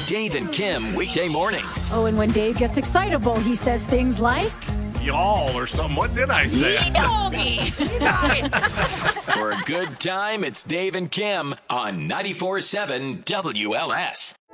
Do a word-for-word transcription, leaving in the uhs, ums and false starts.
Dave and Kim weekday mornings. Oh, and when Dave gets excitable, he says things like, y'all or something. What did I say? Doggy. For a good time, it's Dave and Kim on ninety-four point seven W L S.